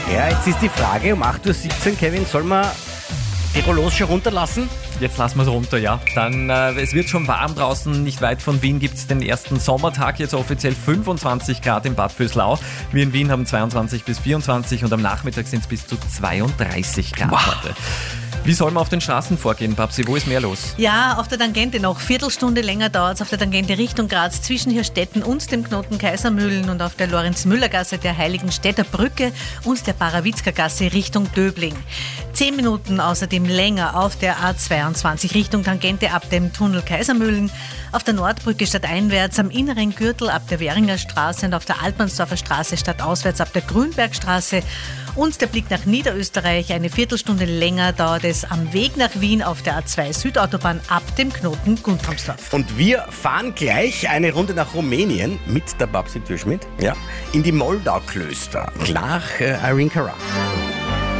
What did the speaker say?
Ja, jetzt ist die Frage um 8.17 Uhr, Kevin, soll man Tirolos schon runterlassen? Jetzt lassen wir es runter, ja. Dann, es wird schon warm draußen, nicht weit von Wien gibt es den ersten Sommertag, jetzt offiziell 25 Grad in Bad Vöslau. Wir in Wien haben 22 bis 24 und am Nachmittag sind es bis zu 32 Grad heute. Wie soll man auf den Straßen vorgehen, Babsi? Wo ist mehr los? Ja, auf der Tangente noch. Viertelstunde länger dauert es auf der Tangente Richtung Graz zwischen Hirstetten und dem Knoten Kaisermühlen und auf der Lorenz-Müller-Gasse der Heiligenstädter Brücke und der Parawitzka-Gasse Richtung Döbling. 10 Minuten außerdem länger auf der A22 Richtung Tangente ab dem Tunnel Kaisermühlen, auf der Nordbrücke stadteinwärts am inneren Gürtel ab der Währinger Straße und auf der Altmannsdorfer Straße stadtauswärts ab der Grünbergstraße. Und der Blick nach Niederösterreich, eine Viertelstunde länger dauert es am Weg nach Wien auf der A2 Südautobahn ab dem Knoten Guntramsdorf. Und wir fahren gleich eine Runde nach Rumänien mit der Babsi Türschmidt, in die Moldau-Klöster, nach Irene Cara.